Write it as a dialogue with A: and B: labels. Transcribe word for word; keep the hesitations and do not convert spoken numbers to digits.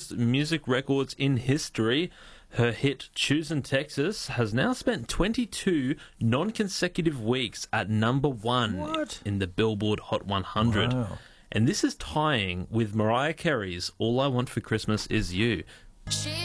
A: most music records in history. Her hit Choosing Texas has now spent twenty-two non-consecutive weeks at number one
B: What?
A: in the Billboard Hot one hundred.
B: Wow.
A: And this is tying with Mariah Carey's All I Want for Christmas Is You.
C: She